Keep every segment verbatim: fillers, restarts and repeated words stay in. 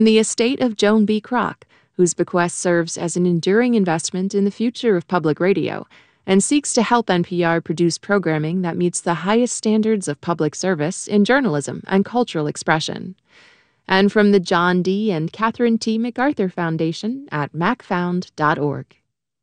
The estate of Joan B. Kroc, whose bequest serves as an enduring investment in the future of public radio and seeks to help N P R produce programming that meets the highest standards of public service in journalism and cultural expression. And from the John D. and Catherine T. MacArthur Foundation at mac found dot org.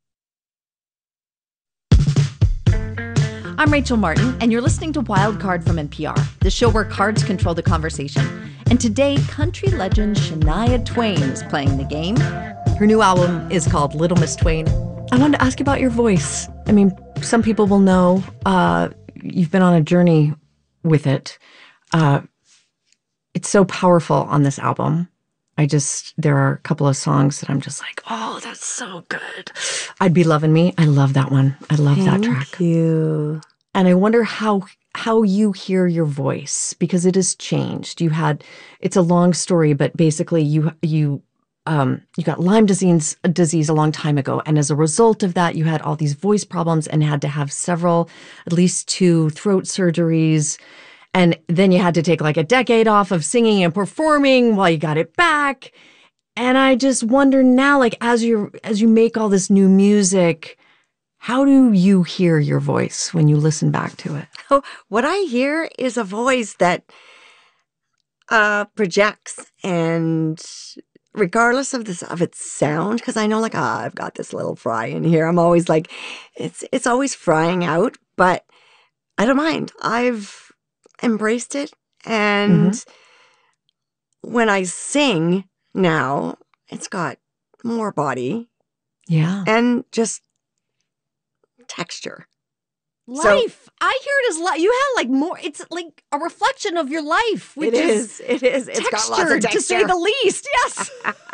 I'm Rachel Martin, and you're listening to Wild Card from N P R, the show where cards control the conversation. And today, country legend Shania Twain is playing the game. Her new album is called Little Miss Twain. I wanted to ask you about your voice. I mean, some people will know uh, you've been on a journey with it. Uh, it's so powerful on this album. I just, there are a couple of songs that I'm just like, oh, that's so good. I'd Be Lovin' Me. I love that one. I love Thank that track. Thank you. And I wonder how how you hear your voice, because it has changed. You had, it's a long story, but basically you you um, you got Lyme disease disease a long time ago, and as a result of that, you had all these voice problems and had to have several, at least two throat surgeries. And then you had to take like a decade off of singing and performing while you got it back. And I just wonder now, like as you as you make all this new music, how do you hear your voice when you listen back to it? Oh, what I hear is a voice that uh, projects, and regardless of this of its sound, because I know like, ah, oh, I've got this little fry in here. I'm always like, it's it's always frying out, but I don't mind. I've embraced it, and mm-hmm. when I sing now, it's got more body, yeah, and just texture. Life. So, I hear it as life. You have like more, it's like a reflection of your life. Which it is. is. It is. It's got lots of texture. To say the least. Yes.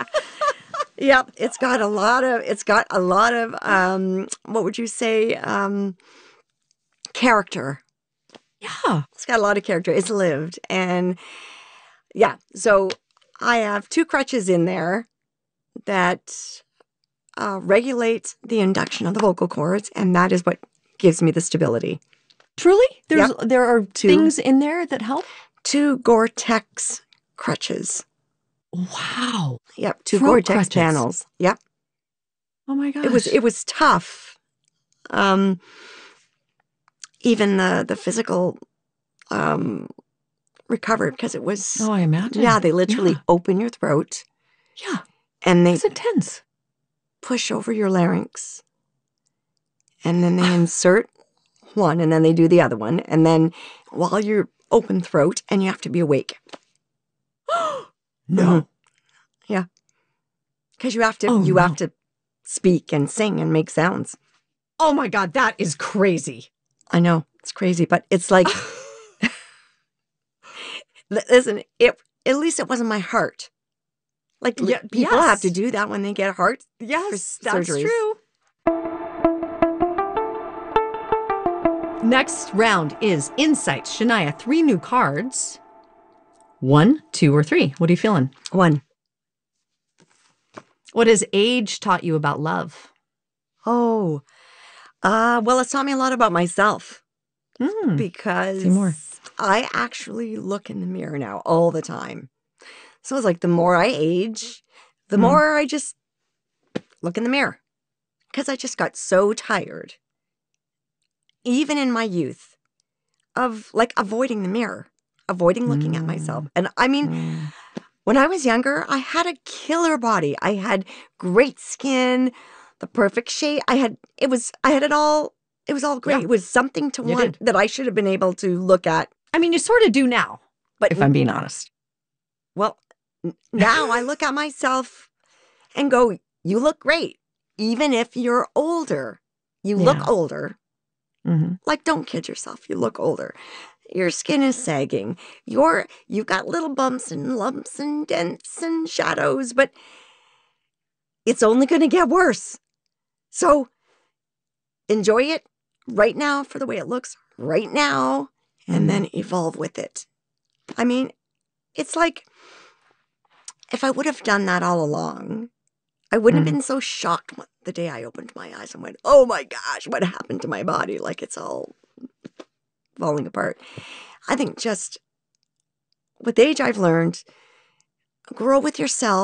Yep. It's got a lot of, it's got a lot of, um, what would you say? Um, character. Yeah. It's got a lot of character. It's lived. And yeah. So I have two crutches in there that uh, regulate the induction of the vocal cords. And that is what gives me the stability. Truly? There's yep. There are two, things in there that help? Two Gore-Tex crutches. Wow. Yep. Two Throat Gore-Tex crutches. panels. Yep. Oh my gosh. It was it was tough. Um even the the physical um recovered, because it was Oh, I imagine. Yeah, they literally yeah. open your throat. Yeah. And they It's intense. Push over your larynx. And then they insert one, and then they do the other one. And then while you're open throat, and you have to be awake. No. Mm-hmm. Yeah. Because you have to oh, you no. have to speak and sing and make sounds. Oh my God, that is crazy. I know. It's crazy, but it's like listen, it at least it wasn't my heart. Like yeah, people yes. have to do that when they get heart yes, that's surgeries. true. Next round is Insights. Shania, three new cards. One, two, or three. What are you feeling? One. What has age taught you about love? Oh, uh, well, it's taught me a lot about myself. Mm. Because Say more. I actually look in the mirror now all the time. So it's like the more I age, the mm. more I just look in the mirror. Because I just got so tired, even in my youth, of like avoiding the mirror, avoiding looking mm. at myself. And I mean, mm. when I was younger, I had a killer body. I had great skin, the perfect shape. I had, it was, I had it all. It was all great. Yeah. It was something to you want did. That I should have been able to look at. I mean, you sort of do now, but if I'm being honest. Well, now I look at myself and go, you look great. Even if you're older, you yeah. look older. Mm-hmm. Like, don't kid yourself. You look older. Your skin is sagging. You're, you've got little bumps and lumps and dents and shadows, but it's only going to get worse. So enjoy it right now for the way it looks right now, and mm-hmm. then evolve with it. I mean, it's like, if I would have done that all along, I wouldn't mm-hmm. have been so shocked the day I opened my eyes and went, oh my gosh, what happened to my body? Like it's all falling apart. I think just with age I've learned, grow with yourself.